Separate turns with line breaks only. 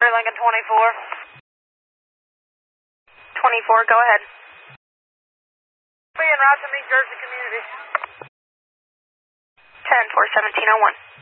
Lincoln 24. 24, go ahead.
Being route to meet Jersey Community.
10-4-1701.